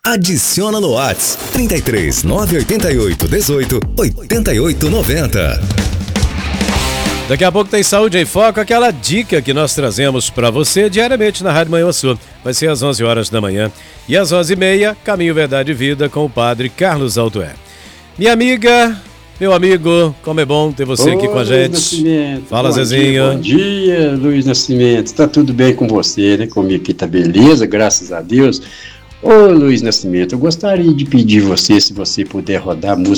Adiciona no WhatsApp 33 988 18 88 90. Daqui a pouco tem Saúde em Foco, aquela dica que nós trazemos para você diariamente na Rádio Manhã Sul. Vai ser às 11 horas da manhã e às 11h30, Caminho, Verdade e Vida com o Padre Carlos Altoé. Minha amiga, meu amigo, como é bom ter você aqui com a gente. Nascimento. Fala, Zezinho. Bom dia, Luiz Nascimento. Tá tudo bem com você, né? Comigo aqui tá beleza, graças a Deus. Ô, Luiz Nascimento, eu gostaria de pedir você, se você puder rodar a música